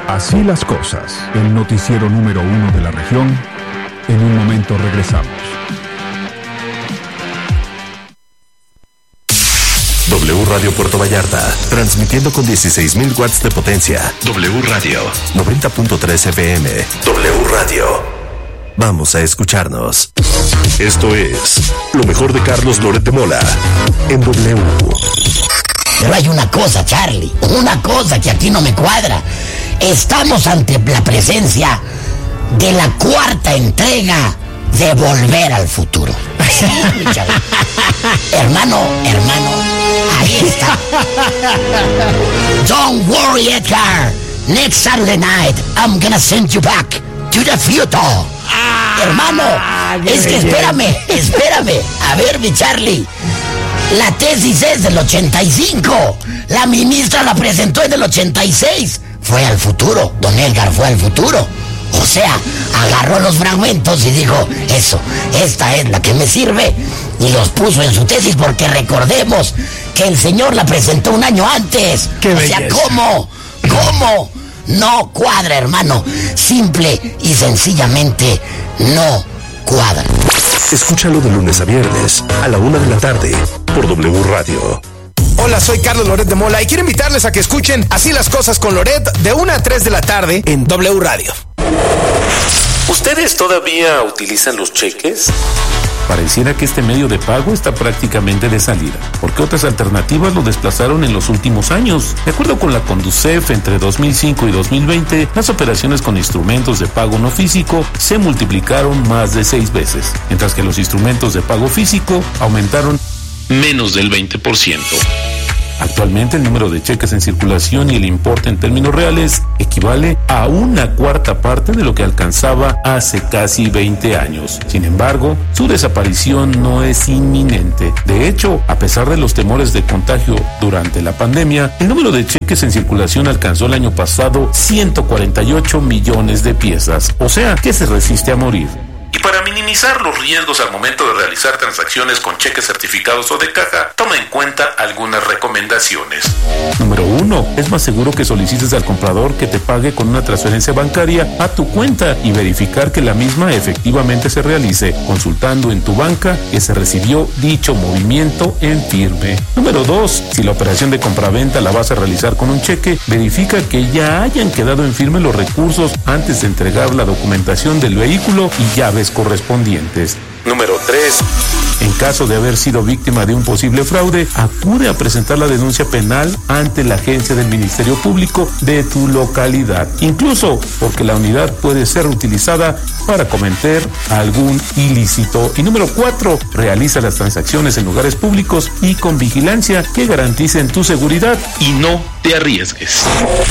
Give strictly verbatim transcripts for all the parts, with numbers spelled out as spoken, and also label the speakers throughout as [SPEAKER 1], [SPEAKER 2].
[SPEAKER 1] Así las cosas, el noticiero número uno de la región. En un momento regresamos.
[SPEAKER 2] W Radio Puerto Vallarta, transmitiendo con dieciséis mil watts de potencia. W Radio, noventa punto tres F M. W Radio. Vamos a escucharnos. Esto es lo mejor de Carlos Loret de Mola en W.
[SPEAKER 3] Pero hay una cosa, Charlie, una cosa que aquí no me cuadra. Estamos ante la presencia de la cuarta entrega de Volver al Futuro. Sí, hermano, hermano, ahí está. Don't worry, Edgar. Next Saturday night, I'm gonna send you back to the future. Ah, hermano, es que espérame, espérame. A ver, mi Charlie. La tesis es del ochenta y cinco. La ministra la presentó en el ochenta y seis. Fue al futuro. Don Edgar fue al futuro. O sea, agarró los fragmentos y dijo, eso, esta es la que me sirve. Y los puso en su tesis porque recordemos que el señor la presentó un año antes.
[SPEAKER 4] ¡Qué
[SPEAKER 3] o sea,
[SPEAKER 4] belleza!
[SPEAKER 3] ¿cómo? ¿Cómo? No cuadra, hermano. Simple y sencillamente no cuadra.
[SPEAKER 2] Escúchalo de lunes a viernes a la una de la tarde por W Radio.
[SPEAKER 4] Hola, soy Carlos Loret de Mola y quiero invitarles a que escuchen Así las cosas con Loret de una a tres de la tarde en W Radio.
[SPEAKER 5] ¿Ustedes todavía utilizan los cheques?
[SPEAKER 6] Pareciera que este medio de pago está prácticamente de salida, porque otras alternativas lo desplazaron en los últimos años. De acuerdo con la Conducef, entre dos mil cinco y dos mil veinte, las operaciones con instrumentos de pago no físico se multiplicaron más de seis veces, mientras que los instrumentos de pago físico aumentaron menos del veinte por ciento. Actualmente el número de cheques en circulación y el importe en términos reales equivale a una cuarta parte de lo que alcanzaba hace casi veinte años. Sin embargo, su desaparición no es inminente. De hecho, a pesar de los temores de contagio durante la pandemia, el número de cheques en circulación alcanzó el año pasado ciento cuarenta y ocho millones de piezas, o sea, que se resiste a morir.
[SPEAKER 5] Y para minimizar los riesgos al momento de realizar transacciones con cheques certificados o de caja, toma en cuenta algunas recomendaciones.
[SPEAKER 6] Número uno, es más seguro que solicites al comprador que te pague con una transferencia bancaria a tu cuenta y verificar que la misma efectivamente se realice, consultando en tu banca que se recibió dicho movimiento en firme. Número dos, si la operación de compraventa la vas a realizar con un cheque, verifica que ya hayan quedado en firme los recursos antes de entregar la documentación del vehículo y llaves correspondientes.
[SPEAKER 5] Número tres.
[SPEAKER 6] En caso de haber sido víctima de un posible fraude, acude a presentar la denuncia penal ante la agencia del Ministerio Público de tu localidad, incluso porque la unidad puede ser utilizada para cometer algún ilícito. Y número cuatro, realiza las transacciones en lugares públicos y con vigilancia que garanticen tu seguridad y no te arriesgues.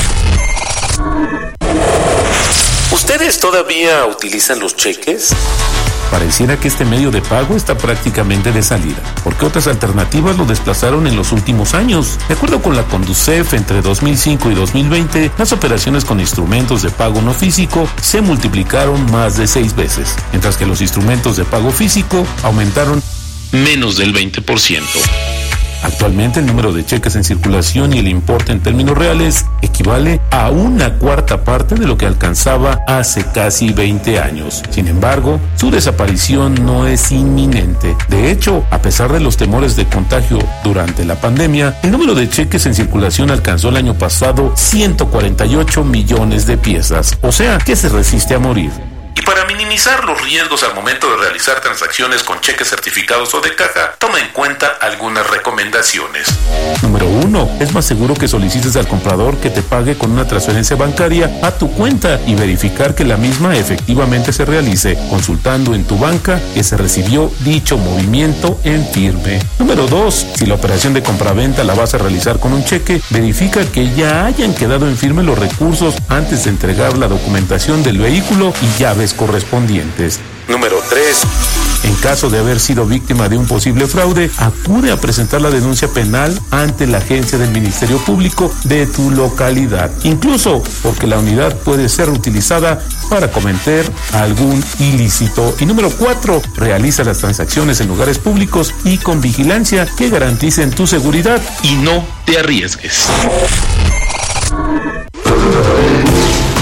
[SPEAKER 5] ¿Ustedes todavía utilizan los cheques?
[SPEAKER 6] Pareciera que este medio de pago está prácticamente de salida, porque otras alternativas lo desplazaron en los últimos años. De acuerdo con la Conducef, entre dos mil cinco y dos mil veinte, las operaciones con instrumentos de pago no físico se multiplicaron más de seis veces, mientras que los instrumentos de pago físico aumentaron
[SPEAKER 5] Menos del veinte por ciento.
[SPEAKER 6] Actualmente el número de cheques en circulación y el importe en términos reales equivale a una cuarta parte de lo que alcanzaba hace casi veinte años. Sin embargo, su desaparición no es inminente. De hecho, a pesar de los temores de contagio durante la pandemia, el número de cheques en circulación alcanzó el año pasado ciento cuarenta y ocho millones de piezas, o sea, que se resiste a morir.
[SPEAKER 5] Y para minimizar los riesgos al momento de realizar transacciones con cheques certificados o de caja, toma en cuenta algunas recomendaciones.
[SPEAKER 6] Número uno, es más seguro que solicites al comprador que te pague con una transferencia bancaria a tu cuenta y verificar que la misma efectivamente se realice, consultando en tu banca que se recibió dicho movimiento en firme. Número dos, si la operación de compraventa la vas a realizar con un cheque, verifica que ya hayan quedado en firme los recursos antes de entregar la documentación del vehículo y llaves correspondientes.
[SPEAKER 5] Número tres.
[SPEAKER 6] En caso de haber sido víctima de un posible fraude, acude a presentar la denuncia penal ante la agencia del Ministerio Público de tu localidad, incluso porque la unidad puede ser utilizada para cometer algún ilícito. Y número cuatro, realiza las transacciones en lugares públicos y con vigilancia que garanticen tu seguridad y no te arriesgues.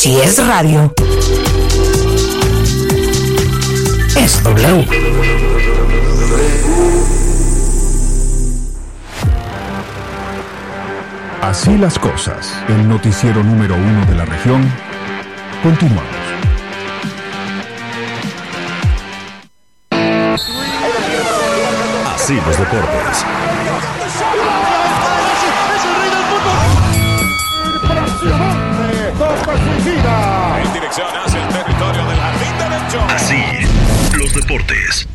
[SPEAKER 3] Si es radio, es W.
[SPEAKER 1] Así las cosas, el noticiero número uno de la región, continuamos.
[SPEAKER 2] Así los deportes.
[SPEAKER 7] En dirección hacia el territorio del jardín derecho.
[SPEAKER 2] Así los deportes.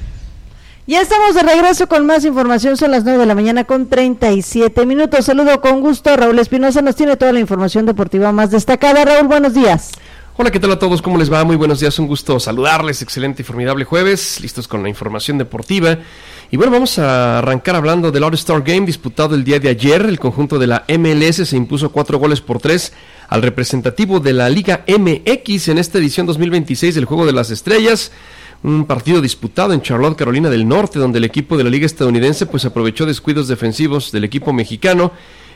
[SPEAKER 8] Ya estamos de regreso con más información, son las nueve de la mañana con treinta y siete minutos. Saludo con gusto, Raúl Espinosa nos tiene toda la información deportiva más destacada. Raúl, buenos días.
[SPEAKER 9] Hola, ¿qué tal a todos? ¿Cómo les va? Muy buenos días, un gusto saludarles, excelente y formidable jueves, listos con la información deportiva. Y bueno, vamos a arrancar hablando del All-Star Game disputado el día de ayer. El conjunto de la M L S se impuso cuatro goles por tres al representativo de la Liga M X en esta edición dos mil veintiséis del Juego de las Estrellas. Un partido disputado en Charlotte, Carolina del Norte, donde el equipo de la Liga Estadounidense pues aprovechó descuidos defensivos del equipo mexicano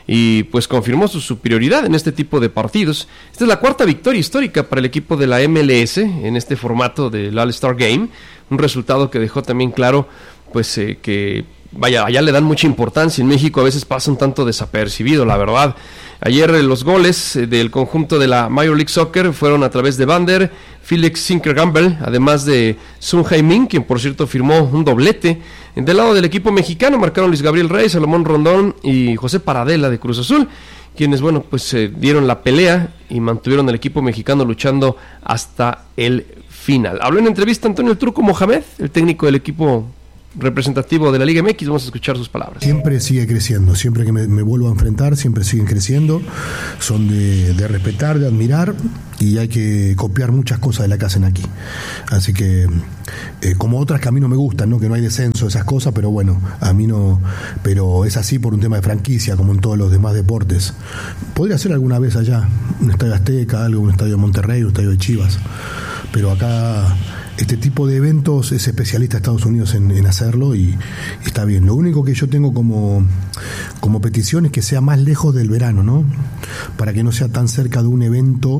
[SPEAKER 9] y pues confirmó su superioridad en este tipo de partidos. Esta es la cuarta victoria histórica para el equipo de la M L S en este formato del All-Star Game, un resultado que dejó también claro pues eh, que vaya, allá le dan mucha importancia. En México a veces pasa un tanto desapercibido, la verdad. Ayer eh, los goles eh, del conjunto de la Major League Soccer fueron a través de Vander, Felix Sinker-Gamble, además de Sun Jae-min, quien por cierto firmó un doblete. Del lado del equipo mexicano marcaron Luis Gabriel Reyes, Salomón Rondón y José Paradela de Cruz Azul, quienes bueno pues eh, dieron la pelea y mantuvieron al equipo mexicano luchando hasta el final. Habló en entrevista Antonio El Turco Mohamed, el técnico del equipo representativo de la Liga M X. Vamos a escuchar sus palabras.
[SPEAKER 10] Siempre sigue creciendo, siempre que me, me vuelvo a enfrentar, siempre siguen creciendo, son de, de respetar, de admirar, y hay que copiar muchas cosas de la que hacen aquí. Así que, eh, como otras que a mí no me gustan, ¿no? Que no hay descenso, esas cosas, pero bueno, a mí no, pero es así por un tema de franquicia, como en todos los demás deportes. Podría ser alguna vez allá, un estadio Azteca, algo, un estadio de Monterrey, un estadio de Chivas, pero acá este tipo de eventos es especialista Estados Unidos en, en hacerlo y, y está bien. Lo único que yo tengo como, como petición es que sea más lejos del verano, ¿no? Para que no sea tan cerca de un evento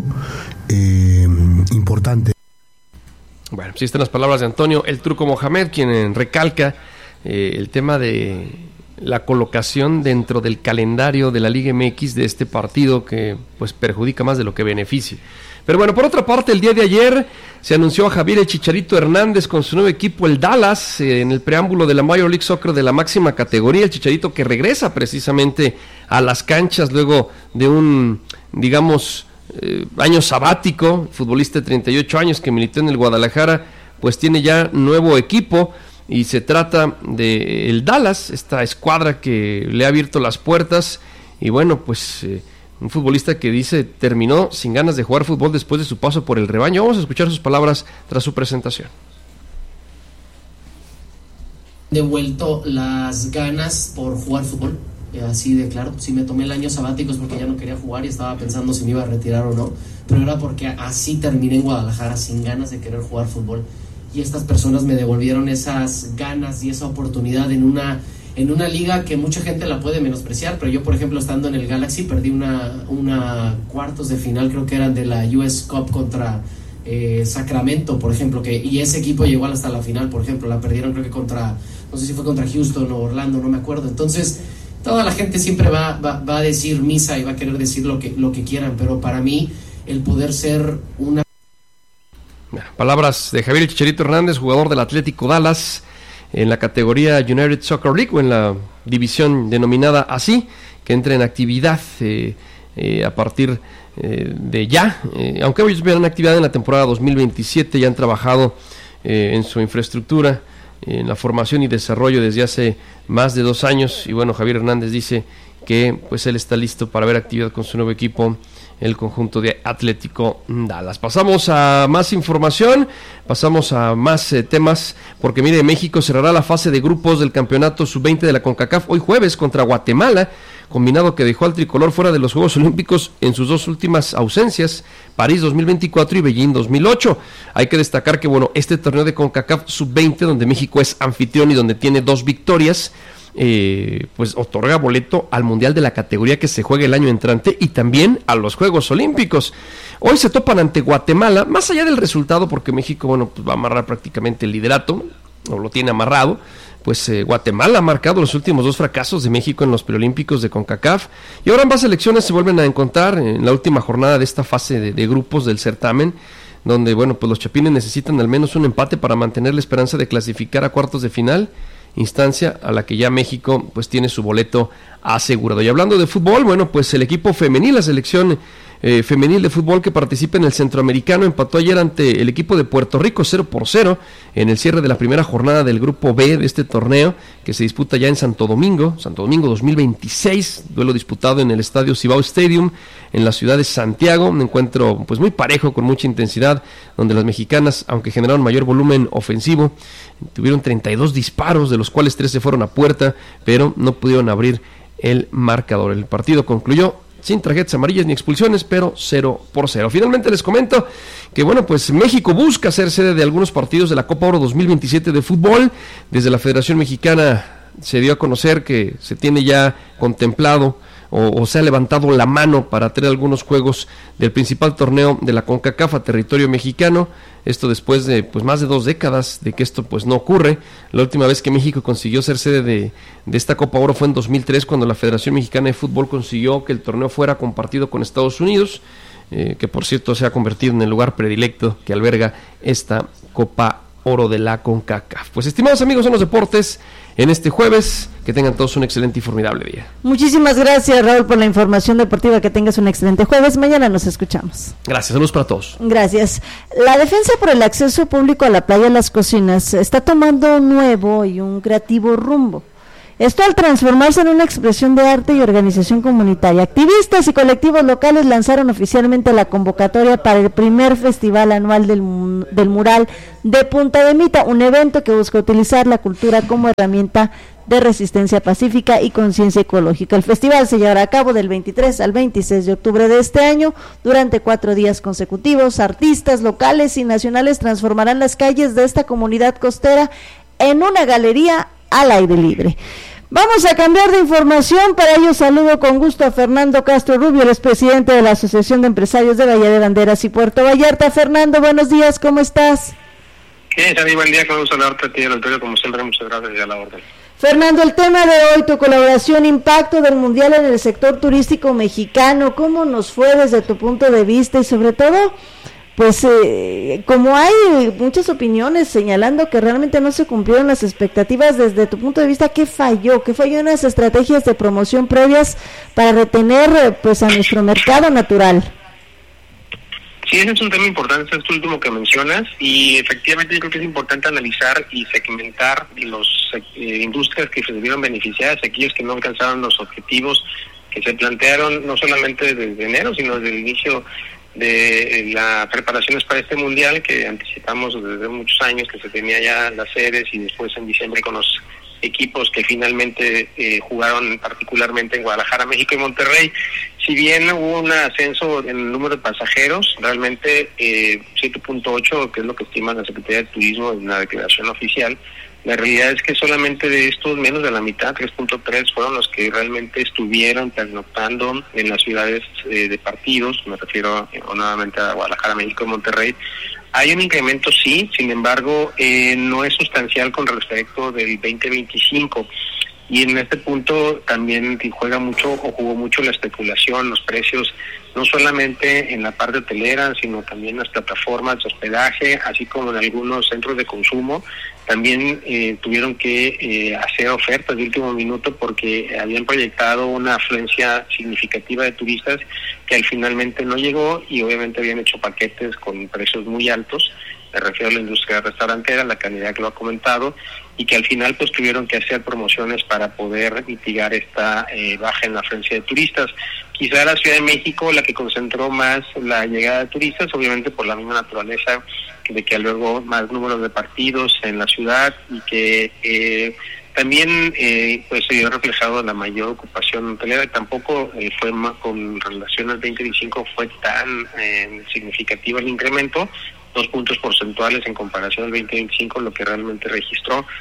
[SPEAKER 10] eh, importante.
[SPEAKER 9] Bueno, sí están las palabras de Antonio El Turco Mohamed, quien recalca eh, el tema de la colocación dentro del calendario de la Liga M X de este partido que pues perjudica más de lo que beneficia. Pero bueno, por otra parte, el día de ayer se anunció a Javier El Chicharito Hernández con su nuevo equipo, el Dallas, eh, en el preámbulo de la Major League Soccer de la máxima categoría. El Chicharito que regresa precisamente a las canchas luego de un, digamos, eh, año sabático. Futbolista de treinta y ocho años que militó en el Guadalajara, pues tiene ya nuevo equipo y se trata de el Dallas, esta escuadra que le ha abierto las puertas y bueno, pues Eh, un futbolista que dice terminó sin ganas de jugar fútbol después de su paso por el rebaño. Vamos a escuchar sus palabras tras su presentación.
[SPEAKER 11] Devuelto las ganas por jugar fútbol, así de claro. Si me tomé el año sabático es porque ya no quería jugar y estaba pensando si me iba a retirar o no, pero era porque así terminé en Guadalajara sin ganas de querer jugar fútbol, y estas personas me devolvieron esas ganas y esa oportunidad en una en una liga que mucha gente la puede menospreciar, pero yo, por ejemplo, estando en el Galaxy, perdí una, una cuartos de final, creo que eran de la U S Cup contra eh, Sacramento, por ejemplo, que y ese equipo llegó hasta la final, por ejemplo, la perdieron creo que contra, no sé si fue contra Houston o Orlando, no me acuerdo. Entonces, toda la gente siempre va, va, va a decir misa y va a querer decir lo que, lo que quieran, pero para mí, el poder ser una...
[SPEAKER 9] Palabras de Javier Chicharito Hernández, jugador del Atlético Dallas, en la categoría United Soccer League, o en la división denominada así, que entra en actividad eh, eh, a partir eh, de ya, eh, aunque ellos vean actividad en la temporada dos mil veintisiete, ya han trabajado eh, en su infraestructura, en la formación y desarrollo desde hace más de dos años, y bueno, Javier Hernández dice que pues él está listo para ver actividad con su nuevo equipo, el conjunto de Atlético Dallas. Pasamos a más información, pasamos a más eh, temas, porque mire, México cerrará la fase de grupos del campeonato sub veinte de la CONCACAF hoy jueves contra Guatemala, combinado que dejó al tricolor fuera de los Juegos Olímpicos en sus dos últimas ausencias, París dos mil veinticuatro y Beijing dos mil ocho. Hay que destacar que bueno, este torneo de CONCACAF sub veinte, donde México es anfitrión y donde tiene dos victorias, eh, pues otorga boleto al Mundial de la categoría que se juegue el año entrante y también a los Juegos Olímpicos. Hoy se topan ante Guatemala, más allá del resultado, porque México, bueno, pues va a amarrar prácticamente el liderato, o lo tiene amarrado. Pues eh, Guatemala ha marcado los últimos dos fracasos de México en los preolímpicos de CONCACAF, y ahora ambas selecciones se vuelven a encontrar en la última jornada de esta fase de, de grupos del certamen, donde, bueno, pues los chapines necesitan al menos un empate para mantener la esperanza de clasificar a cuartos de final, instancia a la que ya México pues tiene su boleto asegurado. Y hablando de fútbol, bueno, pues el equipo femenil, la selección Eh, femenil de fútbol que participa en el Centroamericano, empató ayer ante el equipo de Puerto Rico cero por cero en el cierre de la primera jornada del grupo B de este torneo, que se disputa ya en Santo Domingo, Santo Domingo dos mil veintiséis, duelo disputado en el estadio Cibao Stadium en la ciudad de Santiago, un encuentro pues muy parejo, con mucha intensidad, donde las mexicanas, aunque generaron mayor volumen ofensivo, tuvieron treinta y dos disparos, de los cuales trece fueron a puerta, pero no pudieron abrir el marcador. El partido concluyó sin tarjetas amarillas ni expulsiones, pero cero por cero. Finalmente les comento que, bueno, pues México busca ser sede de algunos partidos de la Copa Oro dos mil veintisiete de fútbol. Desde la Federación Mexicana se dio a conocer que se tiene ya contemplado o, o se ha levantado la mano para traer algunos juegos del principal torneo de la CONCACAF a territorio mexicano. Esto después de pues más de dos décadas de que esto pues no ocurre. La última vez que México consiguió ser sede de, de esta Copa Oro fue en dos mil tres, cuando la Federación Mexicana de Fútbol consiguió que el torneo fuera compartido con Estados Unidos, eh, que por cierto se ha convertido en el lugar predilecto que alberga esta Copa Oro de la CONCACAF. Pues, estimados amigos en los deportes, en este jueves, que tengan todos un excelente y formidable día.
[SPEAKER 8] Muchísimas gracias, Raúl, por la información deportiva. Que tengas un excelente jueves. Mañana nos escuchamos.
[SPEAKER 9] Gracias, saludos para todos.
[SPEAKER 8] Gracias. La defensa por el acceso público a la playa Las Cocinas está tomando un nuevo y un creativo rumbo. Esto al transformarse en una expresión de arte y organización comunitaria. Activistas y colectivos locales lanzaron oficialmente la convocatoria para el primer festival anual del, del mural de Punta de Mita, un evento que busca utilizar la cultura como herramienta de resistencia pacífica y conciencia ecológica. El festival se llevará a cabo del veintitrés al veintiséis de octubre de este año. Durante cuatro días consecutivos, artistas locales y nacionales transformarán las calles de esta comunidad costera en una galería al aire libre. Vamos a cambiar de información. Para ello saludo con gusto a Fernando Castro Rubio, el presidente de la Asociación de Empresarios de Bahía de Banderas y Puerto Vallarta. Fernando, buenos días, ¿cómo estás?
[SPEAKER 12] Sí, Sani, buen día, con un saludarte a ti, el auditorio, como siempre, muchas gracias y a la orden.
[SPEAKER 8] Fernando, el tema de hoy, tu colaboración, impacto del Mundial en el sector turístico mexicano. ¿Cómo nos fue desde tu punto de vista? Y sobre todo, pues eh, como hay muchas opiniones señalando que realmente no se cumplieron las expectativas, desde tu punto de vista, ¿qué falló? ¿Qué falló en las estrategias de promoción previas para retener pues a nuestro mercado natural?
[SPEAKER 12] Sí, ese es un tema importante, es el último que mencionas, y efectivamente yo creo que es importante analizar y segmentar las eh, industrias que se vieron beneficiadas, aquellos que no alcanzaron los objetivos que se plantearon no solamente desde enero, sino desde el inicio de las preparaciones para este mundial, que anticipamos desde muchos años, que se tenía ya las sedes, y después en diciembre con los equipos que finalmente eh, jugaron particularmente en Guadalajara, México y Monterrey. Si bien hubo un ascenso en el número de pasajeros, realmente eh, siete punto ocho, que es lo que estima la Secretaría de Turismo en la declaración oficial, la realidad es que solamente de estos, menos de la mitad, tres punto tres, fueron los que realmente estuvieron pernoctando en las ciudades eh, de partidos. Me refiero eh, nuevamente a Guadalajara, México y Monterrey. Hay un incremento, sí, sin embargo, eh, no es sustancial con respecto del veinte veinticinco. Y en este punto también juega mucho o jugó mucho la especulación, los precios, no solamente en la parte hotelera, sino también en las plataformas de hospedaje, así como en algunos centros de consumo. También eh, tuvieron que eh, hacer ofertas de último minuto porque habían proyectado una afluencia significativa de turistas que al finalmente no llegó, y obviamente habían hecho paquetes con precios muy altos. Me refiero a la industria restaurantera, la calidad que lo ha comentado, y que al final pues tuvieron que hacer promociones para poder mitigar esta eh, baja en la afluencia de turistas. Quizá la Ciudad de México la que concentró más la llegada de turistas, obviamente por la misma naturaleza de que luego más números de partidos en la ciudad, y que eh, también eh, pues se vio reflejado la mayor ocupación hotelera. Tampoco eh, fue más, con relación al veinte veinticinco fue tan eh, significativo el incremento, dos puntos porcentuales en comparación al veinte veinticinco, lo que realmente registró.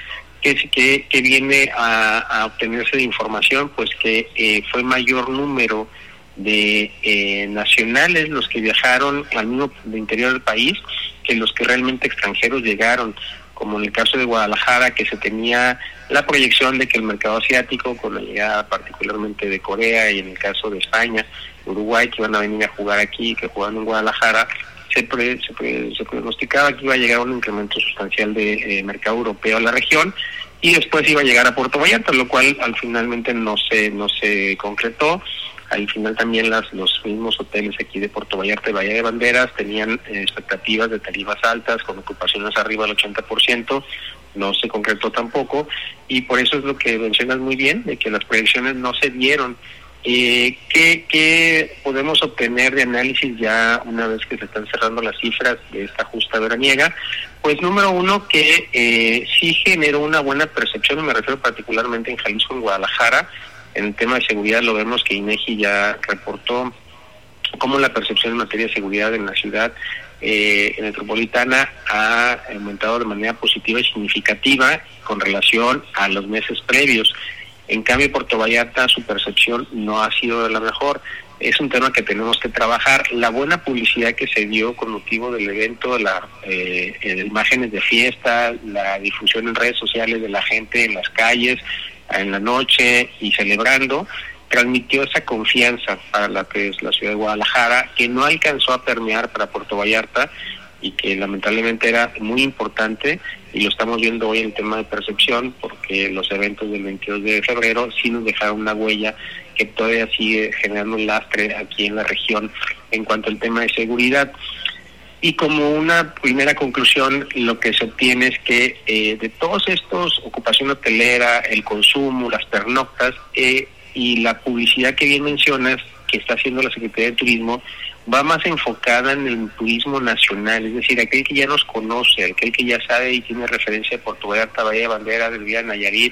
[SPEAKER 12] ¿Qué, que, que viene a, a obtenerse de información? Pues que eh, fue mayor número de eh, nacionales los que viajaron al mismo interior del país que los que realmente extranjeros llegaron, como en el caso de Guadalajara, que se tenía la proyección de que el mercado asiático, con la llegada particularmente de Corea, y en el caso de España, Uruguay, que iban a venir a jugar aquí, que jugaban en Guadalajara, se, pre, se, pre, se pronosticaba que iba a llegar un incremento sustancial de eh, mercado europeo a la región, y después iba a llegar a Puerto Vallarta, lo cual al finalmente no se no se concretó. Al final también las, los mismos hoteles aquí de Puerto Vallarta y Bahía de Banderas tenían eh, expectativas de tarifas altas con ocupaciones arriba del ochenta por ciento, no se concretó tampoco, y por eso es lo que mencionas muy bien, de que las proyecciones no se dieron. Eh, ¿qué, ¿Qué podemos obtener de análisis ya una vez que se están cerrando las cifras de esta justa veraniega? Pues número uno, que eh, sí generó una buena percepción, y me refiero particularmente en Jalisco, en Guadalajara. En el tema de seguridad lo vemos que INEGI ya reportó cómo la percepción en materia de seguridad en la ciudad eh, metropolitana ha aumentado de manera positiva y significativa con relación a los meses previos. En cambio, Puerto Vallarta, su percepción no ha sido de la mejor. Es un tema que tenemos que trabajar. La buena publicidad que se dio con motivo del evento, la eh, eh, imágenes de fiesta, la difusión en redes sociales de la gente en las calles, en la noche y celebrando, transmitió esa confianza para la que es la ciudad de Guadalajara, que no alcanzó a permear para Puerto Vallarta y que lamentablemente era muy importante, y lo estamos viendo hoy en el tema de percepción, porque los eventos del veintidós de febrero sí nos dejaron una huella que todavía sigue generando un lastre aquí en la región en cuanto al tema de seguridad. Y como una primera conclusión, lo que se obtiene es que eh, de todos estos, ocupación hotelera, el consumo, las pernoctas eh, y la publicidad que bien mencionas, que está haciendo la Secretaría de Turismo, va más enfocada en el turismo nacional, es decir, aquel que ya nos conoce, aquel que ya sabe y tiene referencia a Puerto Vallarta, Bahía de Banderas, del Vía de Nayarit,